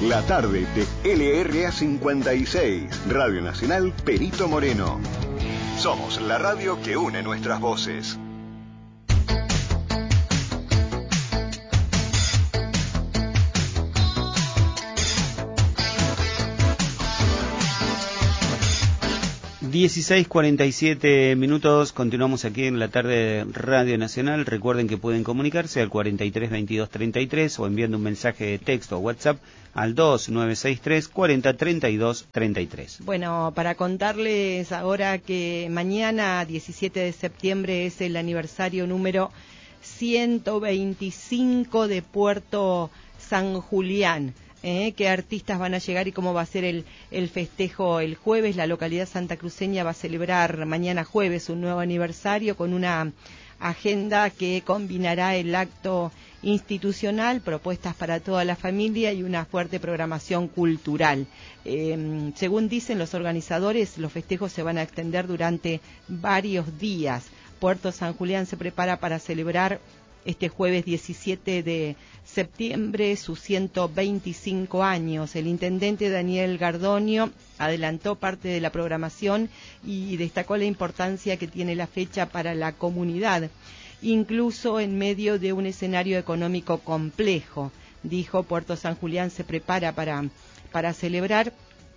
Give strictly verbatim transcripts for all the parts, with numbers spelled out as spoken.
La tarde de L R A cincuenta y seis, Radio Nacional Perito Moreno. Somos la radio que une nuestras voces. dieciséis cuarenta y siete minutos, continuamos aquí en la tarde de Radio Nacional. Recuerden que pueden comunicarse al cuarenta y tres veintidós treinta y tres o enviando un mensaje de texto o WhatsApp al dos nueve seis tres cuarenta treinta y dos treinta y tres. Bueno, para contarles ahora que mañana, diecisiete de septiembre, es el aniversario número ciento veinticinco de Puerto San Julián. ¿Eh? ¿Qué artistas van a llegar y cómo va a ser el, el festejo el jueves? La localidad santacruceña va a celebrar mañana jueves un nuevo aniversario con una agenda que combinará el acto institucional, propuestas para toda la familia y una fuerte programación cultural. Eh, según dicen los organizadores, los festejos se van a extender durante varios días. Puerto San Julián se prepara para celebrar este jueves diecisiete de septiembre sus ciento veinticinco años. El intendente Daniel Gardonio adelantó parte de la programación y destacó la importancia que tiene la fecha para la comunidad, incluso en medio de un escenario económico complejo. Dijo, Puerto San Julián se prepara para, para celebrar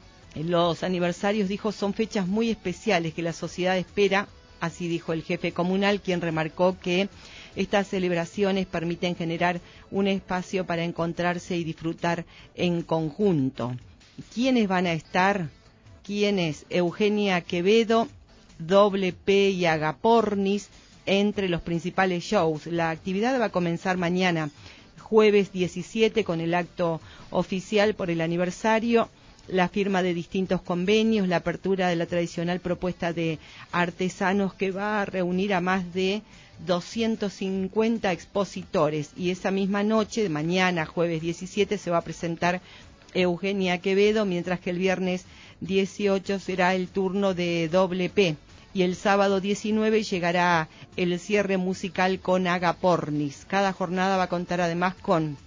los aniversarios, dijo, son fechas muy especiales que la sociedad espera, así dijo el jefe comunal, quien remarcó que estas celebraciones permiten generar un espacio para encontrarse y disfrutar en conjunto. ¿Quiénes van a estar? ¿Quiénes? Eugenia Quevedo, Doble P y Agapornis, entre los principales shows. La actividad va a comenzar mañana, jueves diecisiete, con el acto oficial por el aniversario, la firma de distintos convenios, la apertura de la tradicional propuesta de artesanos que va a reunir a más de doscientos cincuenta expositores, y esa misma noche, de mañana, jueves diecisiete, se va a presentar Eugenia Quevedo, mientras que el viernes dieciocho será el turno de Doble P, y el sábado diecinueve llegará el cierre musical con Agapornis. Cada jornada va a contar además con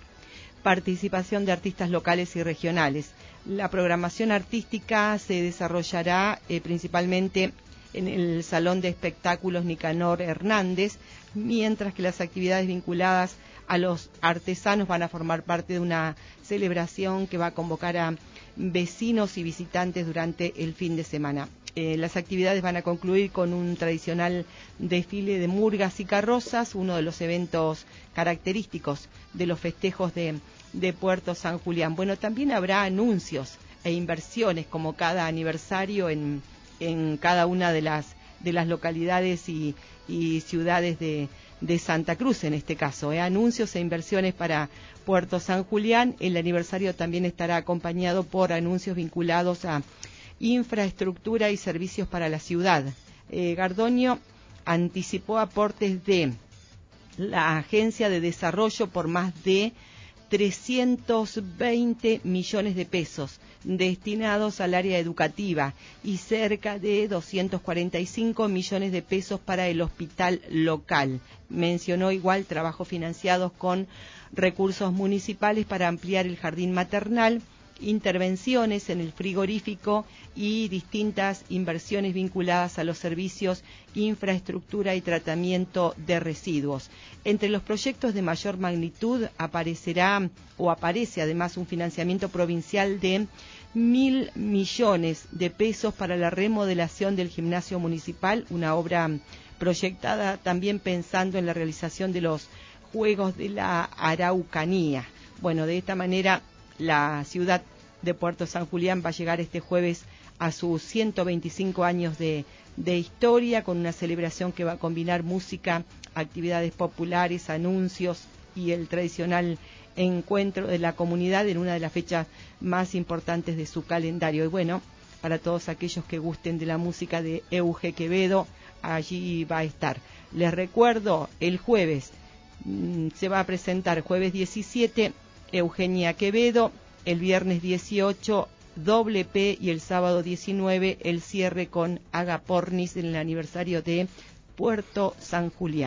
participación de artistas locales y regionales. La programación artística se desarrollará eh, principalmente en el Salón de Espectáculos Nicanor Hernández, mientras que las actividades vinculadas a los artesanos van a formar parte de una celebración que va a convocar a vecinos y visitantes durante el fin de semana. Eh, las actividades van a concluir con un tradicional desfile de murgas y carrozas, uno de los eventos característicos de los festejos de, de Puerto San Julián. Bueno, también habrá anuncios e inversiones, como cada aniversario, en en cada una de las de las localidades y, y ciudades de, de Santa Cruz, en este caso, ¿eh? Anuncios e inversiones para Puerto San Julián. El aniversario también estará acompañado por anuncios vinculados a infraestructura y servicios para la ciudad. Eh, Gardonio anticipó aportes de la Agencia de Desarrollo por más de trescientos veinte millones de pesos destinados al área educativa y cerca de doscientos cuarenta y cinco millones de pesos para el hospital local. Mencionó igual trabajos financiados con recursos municipales para ampliar el jardín maternal, intervenciones en el frigorífico y distintas inversiones vinculadas a los servicios, infraestructura y tratamiento de residuos. Entre los proyectos de mayor magnitud aparecerá o aparece además un financiamiento provincial de mil millones de pesos para la remodelación del gimnasio municipal, una obra proyectada también pensando en la realización de los Juegos de la Araucanía. Bueno, de esta manera la ciudad de Puerto San Julián va a llegar este jueves a sus ciento veinticinco años de, de historia, con una celebración que va a combinar música, actividades populares, anuncios y el tradicional encuentro de la comunidad en una de las fechas más importantes de su calendario. Y bueno, para todos aquellos que gusten de la música de Euge Quevedo, allí va a estar. Les recuerdo, el jueves mmm, se va a presentar, jueves diecisiete, Eugenia Quevedo, el viernes dieciocho, Doble P, y el sábado diecinueve, el cierre con Agapornis en el aniversario de Puerto San Julián.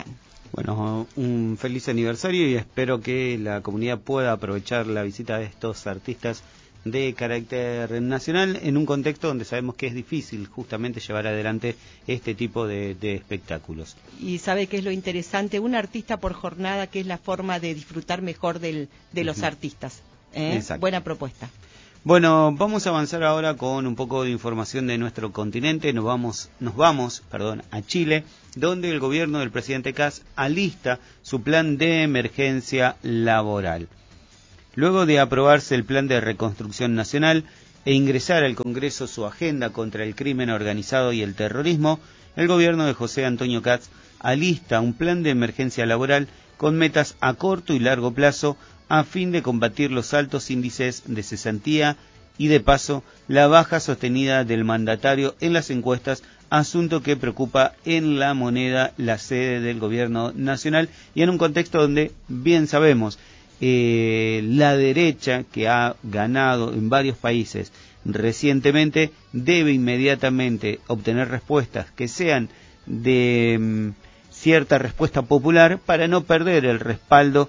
Bueno, un feliz aniversario y espero que la comunidad pueda aprovechar la visita de estos artistas de carácter nacional en un contexto donde sabemos que es difícil justamente llevar adelante este tipo de, de espectáculos. Y sabe qué es lo interesante, un artista por jornada, que es la forma de disfrutar mejor del, de los uh-huh. artistas. ¿eh? Buena propuesta. Bueno, vamos a avanzar ahora con un poco de información de nuestro continente. Nos vamos, nos vamos, perdón, a Chile, donde el gobierno del presidente Kast alista su plan de emergencia laboral. Luego de aprobarse el plan de reconstrucción nacional e ingresar al Congreso su agenda contra el crimen organizado y el terrorismo, el gobierno de José Antonio Kast alista un plan de emergencia laboral con metas a corto y largo plazo a fin de combatir los altos índices de cesantía y, de paso, la baja sostenida del mandatario en las encuestas, asunto que preocupa en La Moneda, la sede del gobierno nacional, y en un contexto donde, bien sabemos, eh, la derecha, que ha ganado en varios países recientemente, debe inmediatamente obtener respuestas que sean de mm, cierta respuesta popular para no perder el respaldo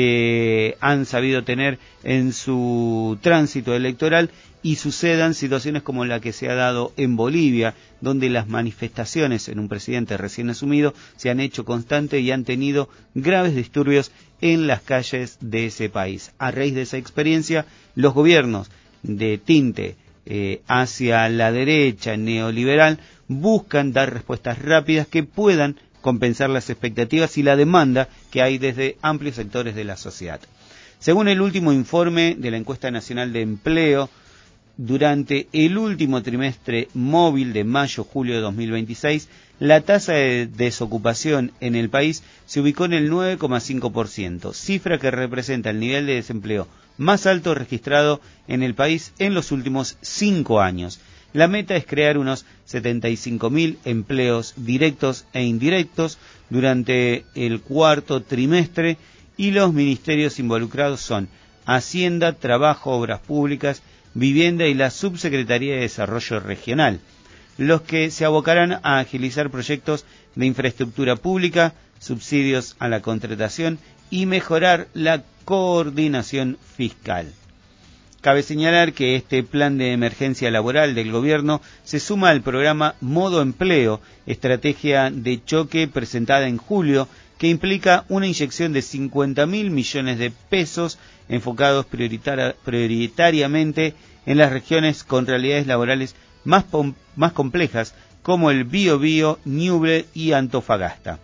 que han sabido tener en su tránsito electoral y sucedan situaciones como la que se ha dado en Bolivia, donde las manifestaciones en un presidente recién asumido se han hecho constantes y han tenido graves disturbios en las calles de ese país. A raíz de esa experiencia, los gobiernos de tinte eh, hacia la derecha neoliberal buscan dar respuestas rápidas que puedan compensar las expectativas y la demanda que hay desde amplios sectores de la sociedad. Según el último informe de la Encuesta Nacional de Empleo, durante el último trimestre móvil de mayo-julio de dos mil veintiséis, la tasa de desocupación en el país se ubicó en el nueve coma cinco por ciento, cifra que representa el nivel de desempleo más alto registrado en el país en los últimos cinco años. La meta es crear unos setenta y cinco mil empleos directos e indirectos durante el cuarto trimestre y los ministerios involucrados son Hacienda, Trabajo, Obras Públicas, Vivienda y la Subsecretaría de Desarrollo Regional, los que se abocarán a agilizar proyectos de infraestructura pública, subsidios a la contratación y mejorar la coordinación fiscal. Cabe señalar que este plan de emergencia laboral del gobierno se suma al programa Modo Empleo, estrategia de choque presentada en julio, que implica una inyección de cincuenta mil millones de pesos enfocados prioritari- prioritariamente en las regiones con realidades laborales más, pom- más complejas, como el Biobío, Ñuble y Antofagasta.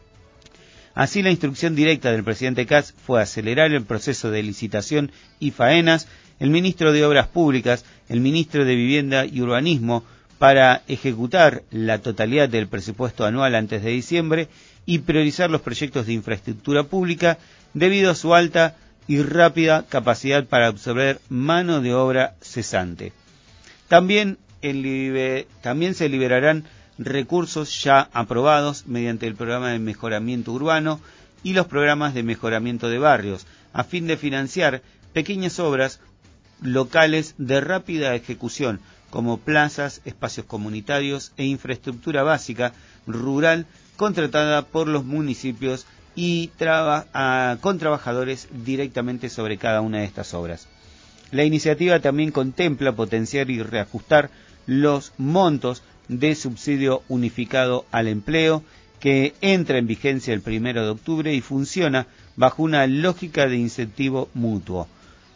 Así, la instrucción directa del presidente Kast fue acelerar el proceso de licitación y faenas. El ministro de Obras Públicas, el ministro de Vivienda y Urbanismo, para ejecutar la totalidad del presupuesto anual antes de diciembre y priorizar los proyectos de infraestructura pública debido a su alta y rápida capacidad para absorber mano de obra cesante. También, el, también se liberarán recursos ya aprobados mediante el programa de mejoramiento urbano y los programas de mejoramiento de barrios, a fin de financiar pequeñas obras locales de rápida ejecución, como plazas, espacios comunitarios e infraestructura básica rural contratada por los municipios y traba, a, con trabajadores directamente sobre cada una de estas obras. La iniciativa también contempla potenciar y reajustar los montos de subsidio unificado al empleo, que entra en vigencia el primero de octubre y funciona bajo una lógica de incentivo mutuo,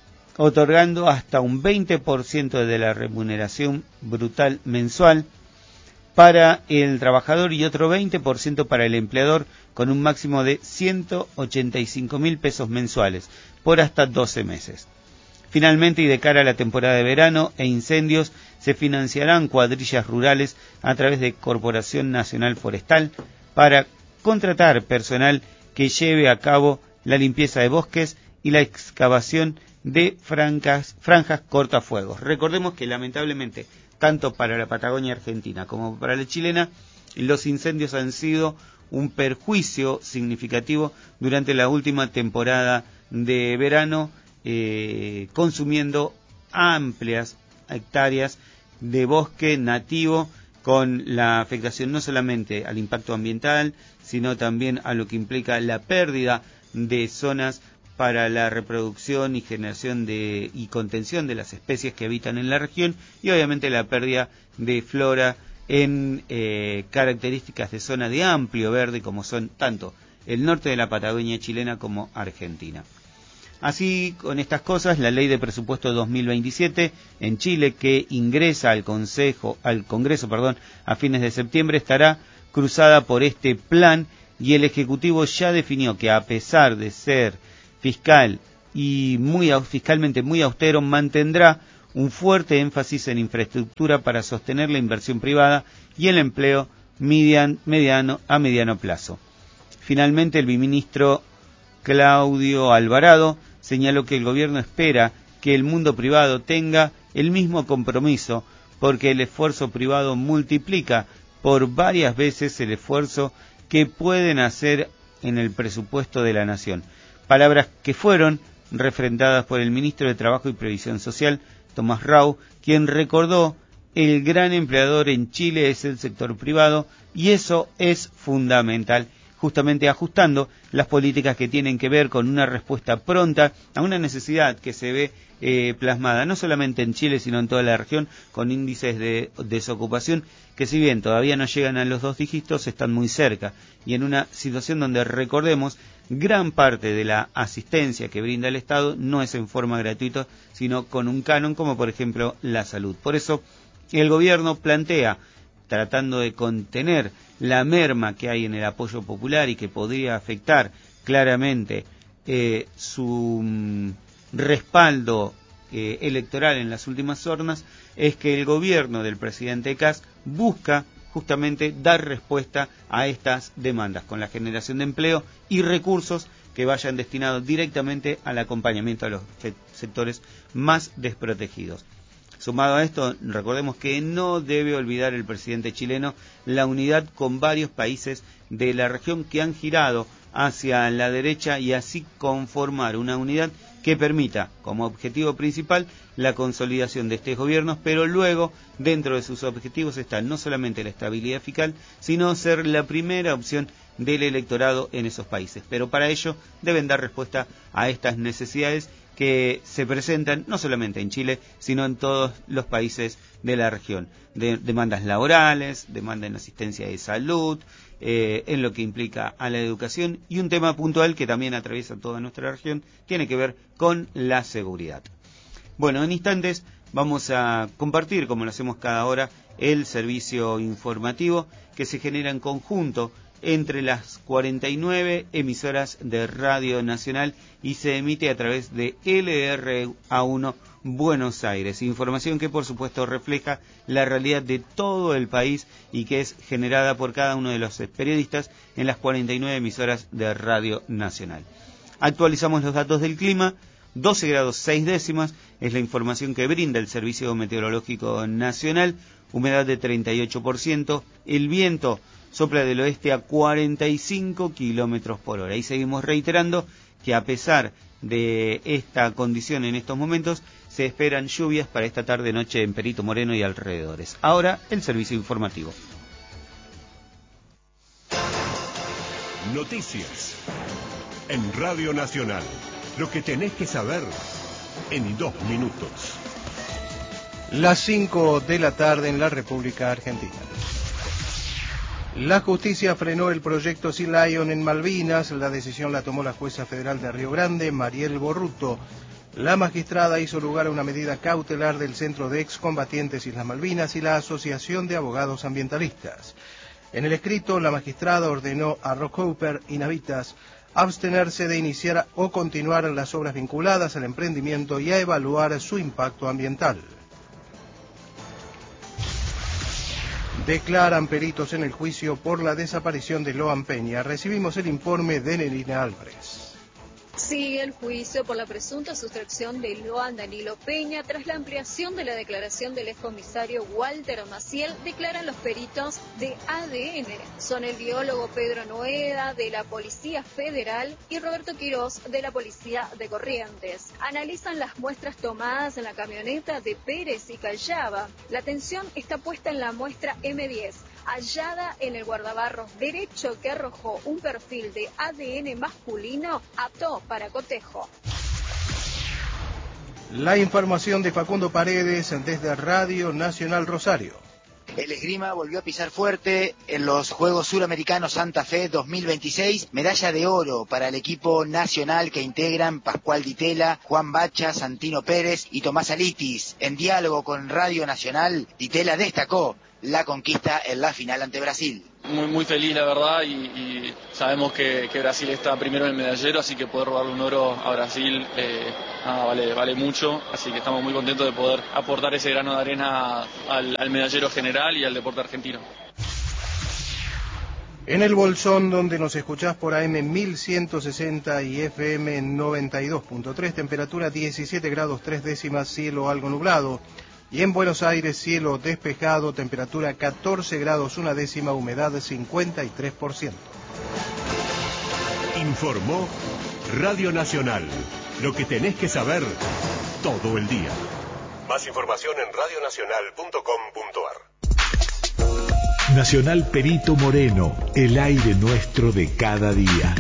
otorgando hasta un veinte por ciento de la remuneración brutal mensual para el trabajador y otro veinte por ciento para el empleador, con un máximo de ciento ochenta y cinco mil pesos mensuales por hasta doce meses. Finalmente, y de cara a la temporada de verano e incendios, se financiarán cuadrillas rurales a través de Corporación Nacional Forestal para contratar personal que lleve a cabo la limpieza de bosques y la excavación de franjas, franjas cortafuegos. Recordemos que lamentablemente, tanto para la Patagonia argentina como para la chilena, los incendios han sido un perjuicio significativo durante la última temporada de verano, eh, consumiendo amplias hectáreas de bosque nativo, con la afectación no solamente al impacto ambiental, sino también a lo que implica la pérdida de zonas para la reproducción y generación de y contención de las especies que habitan en la región, y obviamente la pérdida de flora en eh, características de zona de amplio verde como son tanto el norte de la Patagonia chilena como Argentina. Así, con estas cosas, la Ley de Presupuesto dos mil veintisiete en Chile, que ingresa al Consejo, al Congreso, perdón, a fines de septiembre, estará cruzada por este plan, y el Ejecutivo ya definió que, a pesar de ser fiscal y muy fiscalmente muy austero, mantendrá un fuerte énfasis en infraestructura para sostener la inversión privada y el empleo median, mediano a mediano plazo. Finalmente, el ministro Claudio Alvarado señaló que el gobierno espera que el mundo privado tenga el mismo compromiso, porque el esfuerzo privado multiplica por varias veces el esfuerzo que pueden hacer en el presupuesto de la nación. Palabras que fueron refrendadas por el ministro de Trabajo y Previsión Social, Tomás Rau, quien recordó: el gran empleador en Chile es el sector privado, y eso es fundamental, justamente ajustando las políticas que tienen que ver con una respuesta pronta a una necesidad que se ve eh, plasmada no solamente en Chile, sino en toda la región, con índices de desocupación que, si bien todavía no llegan a los dos dígitos, están muy cerca, y en una situación donde, recordemos, gran parte de la asistencia que brinda el Estado no es en forma gratuita, sino con un canon, como por ejemplo la salud. Por eso el gobierno plantea, tratando de contener la merma que hay en el apoyo popular y que podría afectar claramente eh, su mm, respaldo eh, electoral en las últimas urnas, es que el gobierno del presidente Kast busca justamente dar respuesta a estas demandas con la generación de empleo y recursos que vayan destinados directamente al acompañamiento a los sectores más desprotegidos. Sumado a esto, recordemos que no debe olvidar el presidente chileno la unidad con varios países de la región que han girado hacia la derecha, y así conformar una unidad que permita como objetivo principal la consolidación de estos gobiernos, pero luego dentro de sus objetivos está no solamente la estabilidad fiscal, sino ser la primera opción del electorado en esos países. Pero para ello deben dar respuesta a estas necesidades que se presentan no solamente en Chile, sino en todos los países de la región. De, demandas laborales, demandas en asistencia de salud, eh, en lo que implica a la educación, y un tema puntual que también atraviesa toda nuestra región, tiene que ver con la seguridad. Bueno, en instantes vamos a compartir, como lo hacemos cada hora, el servicio informativo que se genera en conjunto entre las cuarenta y nueve emisoras de Radio Nacional y se emite a través de L R A uno Buenos Aires. Información que por supuesto refleja la realidad de todo el país y que es generada por cada uno de los periodistas en las cuarenta y nueve emisoras de Radio Nacional. Actualizamos los datos del clima. doce grados seis décimas es la información que brinda el Servicio Meteorológico Nacional. Humedad de treinta y ocho por ciento. El viento sopla del oeste a cuarenta y cinco kilómetros por hora. Y seguimos reiterando que, a pesar de esta condición en estos momentos, se esperan lluvias para esta tarde-noche en Perito Moreno y alrededores. Ahora, el servicio informativo. Noticias en Radio Nacional. Lo que tenés que saber en dos minutos. Las cinco de la tarde en la República Argentina. La justicia frenó el proyecto Sea Lion en Malvinas. La decisión la tomó la jueza federal de Río Grande, Mariel Borruto. La magistrada hizo lugar a una medida cautelar del Centro de Excombatientes Islas Malvinas y la Asociación de Abogados Ambientalistas. En el escrito, la magistrada ordenó a Rockhopper y Navitas abstenerse de iniciar o continuar las obras vinculadas al emprendimiento y a evaluar su impacto ambiental. Declaran peritos en el juicio por la desaparición de Loan Peña. Recibimos el informe de Nerina Álvarez. Sigue el juicio por la presunta sustracción de Loan Danilo Peña tras la ampliación de la declaración del excomisario Walter Maciel, declaran los peritos de A D N. Son el biólogo Pedro Noeda, de la Policía Federal, y Roberto Quirós, de la Policía de Corrientes. Analizan las muestras tomadas en la camioneta de Pérez y Callaba. La atención está puesta en la muestra eme diez. hallada en el guardabarros derecho que arrojó un perfil de A D N masculino apto para cotejo. La información de Facundo Paredes desde Radio Nacional Rosario. El esgrima volvió a pisar fuerte en los Juegos Suramericanos Santa Fe dos mil veintiséis. Medalla de oro para el equipo nacional que integran Pascual Ditela, Juan Bacha, Santino Pérez y Tomás Alitis. En diálogo con Radio Nacional, Ditela destacó la conquista en la final ante Brasil. Muy, muy feliz, la verdad, y, y sabemos que, que Brasil está primero en el medallero, así que poder robarle un oro a Brasil eh, nada, vale, vale mucho, así que estamos muy contentos de poder aportar ese grano de arena al, al medallero general y al deporte argentino. En el Bolsón, donde nos escuchás por A M mil ciento sesenta y F M noventa y dos punto tres, temperatura diecisiete grados tres décimas, cielo algo nublado. Y en Buenos Aires, cielo despejado, temperatura catorce grados una décima, humedad cincuenta y tres por ciento. Informó Radio Nacional. Lo que tenés que saber todo el día. Más información en radio nacional punto com punto a r. Nacional Perito Moreno, el aire nuestro de cada día.